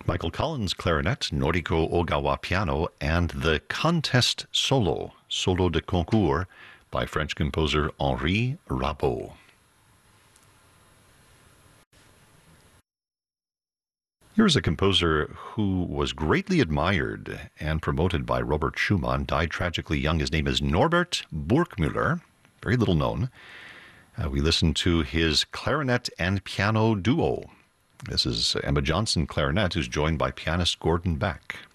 Michael Collins clarinet, Noriko Ogawa piano, and the Contest Solo, Solo de Concours, by French composer Henri Rabault. Here's a composer who was greatly admired and promoted by Robert Schumann, died tragically young. His name is Norbert Burgmüller, very little known. We listened to his clarinet and piano duo. This is Emma Johnson clarinet, who's joined by pianist Gordon Beck.